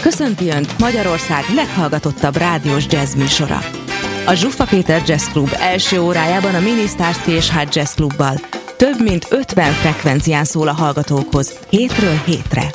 Köszönti Önt Magyarország leghallgatottabb rádiós jazz műsora. A Zsuffa Péter Jazz Klub első órájában a Mini Stars T&H Jazz Klubbal több mint 50 frekvencián szól a hallgatókhoz hétről hétre.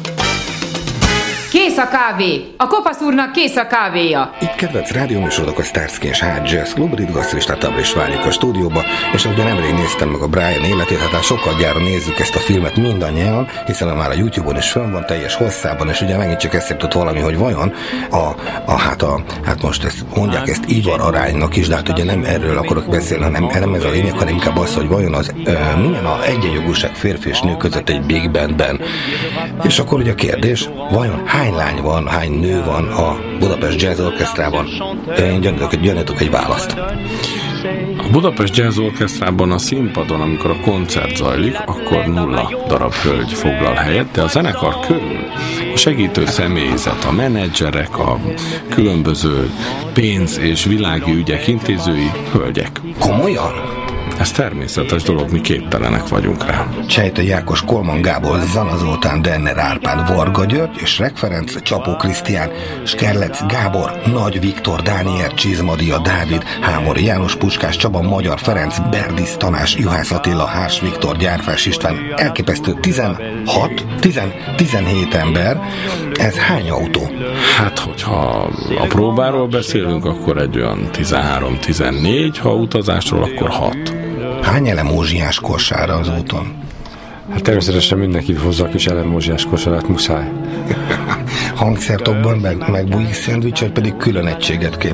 Kész a kávé! A kopasz úrnak kész a kávéja! Itt kedvenc rádióműsorok a Stars T&H Jazz Klub, Rit Gasszrista Tabla is válik a stúdióba, és ahogy nemrég néztem meg a Brian életét, hát sokkal gyára nézzük ezt a filmet mindannyian, hiszen már a YouTube-on is fönn van teljes hosszában, és ugye megint csak eszébe jutott valami, hogy vajon hát most ezt mondják ezt ivar aránynak is, de hát ugye nem erről akarok beszélni, nem ez a lényeg, hanem inkább az, hogy vajon az milyen a egyenjogúság férfi és nő között egy big bandben. És akkor ugye a kérdés, vajon hány lány van, hány nő van a Budapest Jazz Orchestrában? Én gyanítok egy választ. A Budapest Jazz Orchestrában a színpadon, amikor a koncert zajlik, akkor 0 darab hölgy foglal helyet, de a zenekar körül a segítő személyzet, a menedzserek, a különböző pénz- és világi ügyek intézői hölgyek. Komolyan? Ez természetes dolog, mi képtelenek vagyunk rá. Csejtő Jákos, Kolman Gábor, Zana Zoltán, Denner Árpád, Varga György, Srek Ferenc, Csapó Krisztián, Skerlec Gábor, Nagy Viktor, Dániel Csizmadia, Dávid, Hámori János, Puskás Csaba, Magyar Ferenc, Berdisz Tamás, Juhász Attila, Hárs Viktor, Gyárfás István, elképesztő 17 ember. Ez hány autó? Hát, hogyha a próbáról beszélünk, akkor egy olyan 13-14, ha utazásról, akkor 6. Hány elemózsiás kossára az úton? Hát természetesen mindenki hozza a kis elemózsiás kosarát, muszáj. Hangszertokban meg bujik szendvics, vagy pedig külön egységet